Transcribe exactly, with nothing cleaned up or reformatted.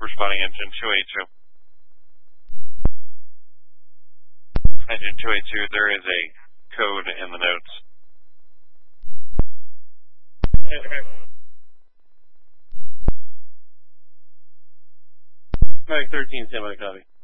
responding engine two eighty-two. Engine two eighty-two, there is a code in the notes. Okay. Mike thirteen, stand by the copy.